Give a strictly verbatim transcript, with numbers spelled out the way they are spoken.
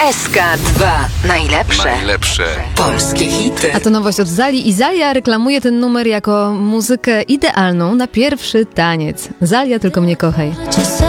S K dwa. Najlepsze. Najlepsze Polskie hity. A to nowość od Zali i Zalia reklamuje ten numer jako muzykę idealną na pierwszy taniec. Zalia, tylko mnie kochaj.